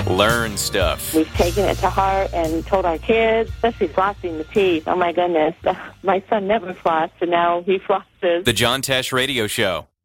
Learn stuff. We've taken it to heart and told our kids, especially flossing the teeth. Oh, my goodness. My son never flossed, and now he flosses. The John Tesh Radio Show.